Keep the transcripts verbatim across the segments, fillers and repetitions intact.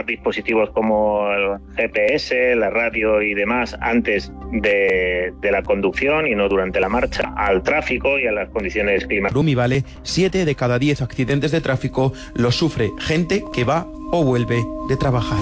utilizar dispositivos como el G P S, la radio y demás antes de, de la conducción y no durante la marcha, al tráfico y a las condiciones climáticas. Rumi Vale, siete de cada diez accidentes de tráfico los sufre gente que va o vuelve de trabajar.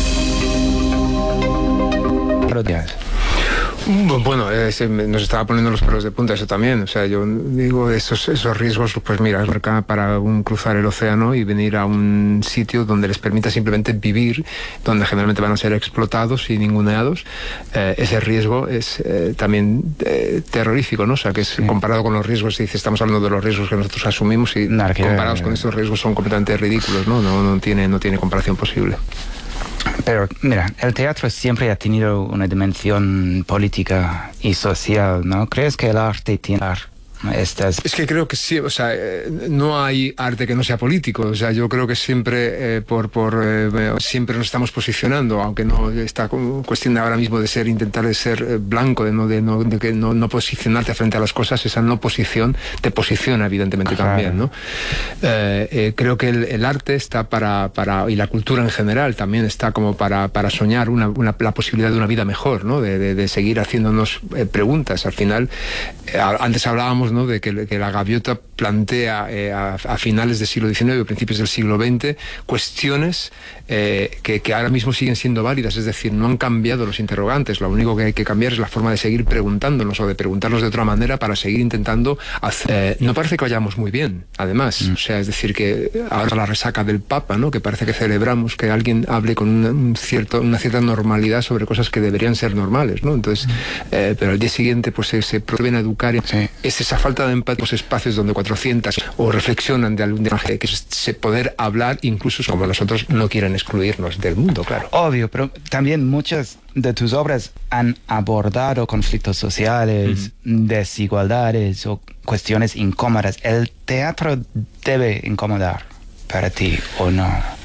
Bueno, eh, se, nos estaba poniendo los pelos de punta eso también. O sea, yo digo, esos, esos riesgos, pues mira, es para un cruzar el océano y venir a un sitio donde les permita simplemente vivir, donde generalmente van a ser explotados y ninguneados. Eh, ese riesgo es eh, también eh, terrorífico, ¿no? O sea, que es sí. comparado con los riesgos, se dice, estamos hablando de los riesgos que nosotros asumimos y no, que, comparados eh, con estos riesgos son completamente ridículos, ¿no? No, no tiene, no tiene comparación posible. Pero mira, el teatro siempre ha tenido una dimensión política y social, ¿no? ¿Crees que el arte tiene estas? Es que creo que sí, o sea, no hay arte que no sea político, o sea, yo creo que siempre eh, por, por eh, siempre nos estamos posicionando, aunque no está cuestión ahora mismo de ser, intentar de ser blanco, de no, de no, de que no, no posicionarte frente a las cosas, esa no posición te posiciona evidentemente Ajá. también, ¿no? Eh, eh, creo que el, el arte está para, para, y la cultura en general también está como para, para soñar una, una, la posibilidad de una vida mejor, ¿no? De, de, de seguir haciéndonos eh, preguntas. Al final, eh, antes hablábamos, ¿no? de que, que la gaviota plantea eh, a, a finales del siglo diecinueve o principios del siglo veinte cuestiones eh, que, que ahora mismo siguen siendo válidas, es decir, no han cambiado los interrogantes, lo único que hay que cambiar es la forma de seguir preguntándonos o de preguntarnos de otra manera para seguir intentando hacer. Eh, no parece que vayamos muy bien, además, mm. o sea, es decir, que ahora la resaca del Papa, ¿no? Que parece que celebramos que alguien hable con una, un cierto, una cierta normalidad sobre cosas que deberían ser normales, ¿no? Entonces, mm. eh, pero al día siguiente pues se, se prohíben educar, sí. es esa falta de empatía, los espacios donde cuatrocientas o reflexionan de algún de que se poder hablar, incluso como nosotros no quieren excluirnos del mundo, claro. Obvio, pero también muchas de tus obras han abordado conflictos sociales, mm. desigualdades o cuestiones incómodas. ¿El teatro debe incomodar para ti o no?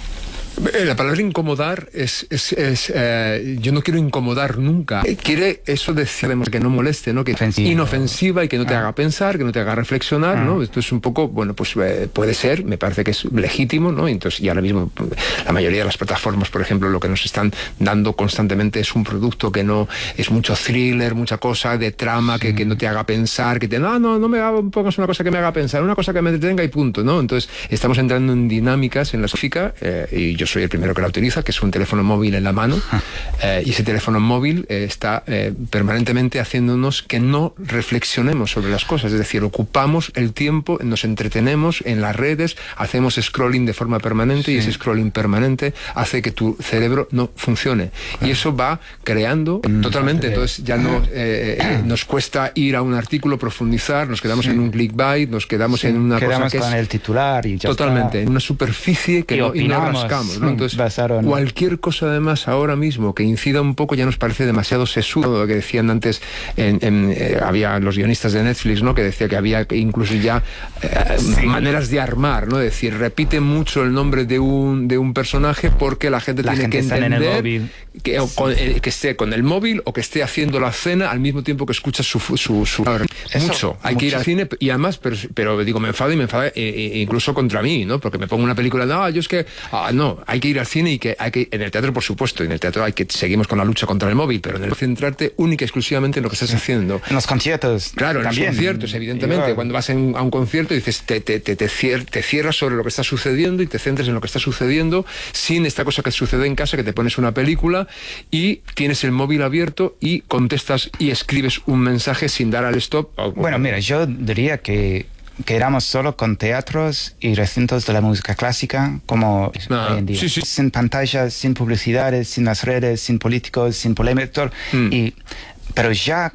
La palabra incomodar es, es, es eh, yo no quiero incomodar nunca. Quiere eso decir que no moleste, ¿no? Que Ofensiva. Inofensiva y que no te ah. haga pensar, que no te haga reflexionar, ah. ¿no? Esto es un poco, bueno, pues eh, puede ser, me parece que es legítimo, ¿no? Entonces, y ahora mismo la mayoría de las plataformas, por ejemplo, lo que nos están dando constantemente es un producto que no es mucho thriller, mucha cosa de trama, sí. que, que no te haga pensar, que te, no, no, no me haga, pongas una cosa que me haga pensar, una cosa que me detenga y punto, ¿no? Entonces, estamos entrando en dinámicas en la sofíca eh, y yo Yo soy el primero que la utiliza, que es un teléfono móvil en la mano, eh, y ese teléfono móvil eh, está eh, permanentemente haciéndonos que no reflexionemos sobre las cosas, es decir, ocupamos el tiempo, nos entretenemos en las redes, hacemos scrolling de forma permanente, sí. y ese scrolling permanente hace que tu cerebro no funcione, y eso va creando mm, totalmente, entonces ya no eh, eh, nos cuesta ir a un artículo, profundizar, nos quedamos sí. en un clickbait, nos quedamos sí. en una quedamos cosa que con es el titular y ya totalmente, está. en una superficie que y no, opinamos, y no rascamos, ¿no? Entonces, basaron. cualquier cosa además ahora mismo que incida un poco ya nos parece demasiado sesudo, lo que decían antes, en, en, eh, había los guionistas de Netflix, ¿no? Que decía que había incluso ya eh, sí. maneras de armar, ¿no? Es decir, repite mucho el nombre de un, de un personaje porque la gente la tiene gente que entender en el que, o con, eh, que esté con el móvil o que esté haciendo la cena al mismo tiempo que escucha su... su, su Eso, mucho, hay mucho. que ir al cine y además, pero, pero digo, me enfado y me enfado eh, incluso contra mí, ¿no? Porque me pongo una película, no, yo es que, ah, no, hay que ir al cine y que hay que, en el teatro por supuesto, en el teatro hay que, seguimos con la lucha contra el móvil, pero en el centrarte única y exclusivamente en lo que estás haciendo. En los conciertos. Claro, en también. los conciertos, evidentemente, Igual. cuando vas en, a un concierto dices, te, te, te, te, cier, te cierras sobre lo que está sucediendo y te centras en lo que está sucediendo sin esta cosa que sucede en casa, que te pones una película y tienes el móvil abierto y contestas y escribes un mensaje sin dar al stop. Bueno, mira, yo diría que quedamos solo con teatros y recintos de la música clásica como ah, hoy en día. Sí, sí. Sin pantallas, sin publicidades, sin las redes, sin políticos, sin polémica. Mm. Y, pero ya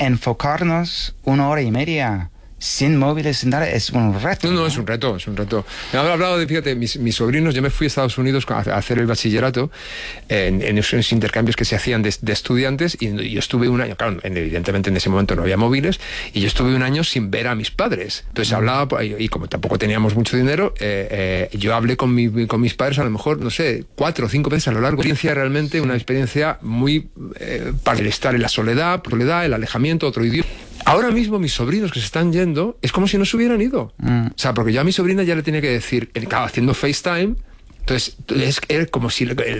enfocarnos una hora y media sin móviles, sin nada, es un reto. No, no, ¿no? es un reto, es un reto. Me han hablado de, fíjate, mis, mis sobrinos, yo me fui a Estados Unidos a, a hacer el bachillerato en, en esos intercambios que se hacían de, de estudiantes y yo estuve un año, claro, evidentemente en ese momento no había móviles y yo estuve un año sin ver a mis padres. Entonces hablaba, y, y como tampoco teníamos mucho dinero, eh, eh, yo hablé con, mi, con mis padres a lo mejor, no sé, cuatro o cinco veces a lo largo. Una experiencia realmente, una experiencia muy eh, para el estar en la soledad, soledad, el alejamiento, otro idioma. Ahora mismo mis sobrinos que se están yendo es como si no se hubieran ido. Mm. O sea, porque yo a mi sobrina ya le tenía que decir, claro, haciendo FaceTime, entonces es, es como si... El,